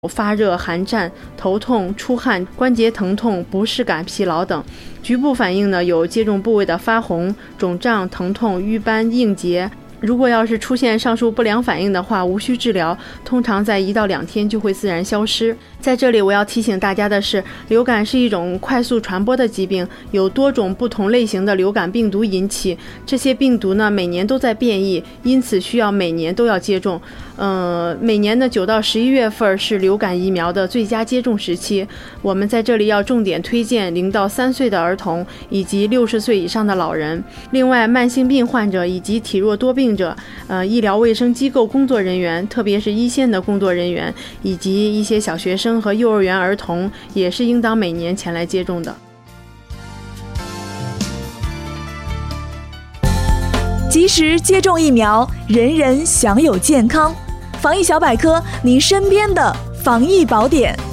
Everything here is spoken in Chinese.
发热、寒战、头痛、出汗、关节疼痛、不适感、疲劳等。局部反应呢，有接种部位的发红、肿胀、疼痛、瘀斑、硬结。如果要是出现上述不良反应的话，无需治疗，通常在1到2天就会自然消失。在这里我要提醒大家的是，流感是一种快速传播的疾病，有多种不同类型的流感病毒引起，这些病毒呢每年都在变异，因此需要每年都要接种。每年的9到11月份是流感疫苗的最佳接种时期。我们在这里要重点推荐0到3岁的儿童以及60岁以上的老人。另外，慢性病患者以及体弱多病者，医疗卫生机构工作人员，特别是一线的工作人员，以及一些小学生和幼儿园儿童，也是应当每年前来接种的。 及时接种疫苗，人人享有健康。防疫小百科，您身边的防疫宝典。